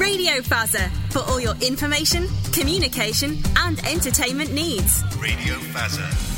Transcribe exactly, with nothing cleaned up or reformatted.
Radio Fazza, for all your information, communication and entertainment needs. Radio Fazza.